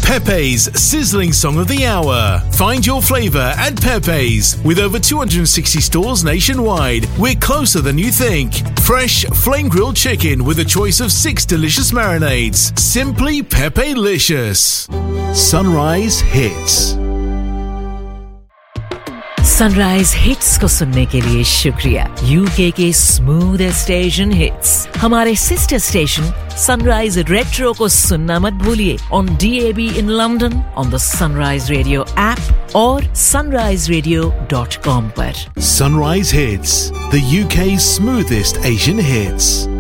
Pepe's Sizzling Song of the Hour. Find your flavour at Pepe's. With over 260 stores nationwide, we're closer than you think. Fresh, flame-grilled chicken with a choice of 6 delicious marinades. Simply Pepe-licious. Sunrise Hits. Sunrise hits को सुनने के लिए शुक्रिया। UK के smoothest station hits हमारे sister station sunrise retro को सुनना मत भूलिए on DAB in London on the sunrise radio app और sunriseradio.com पर। Sunrise Hits, the UK's smoothest Asian hits.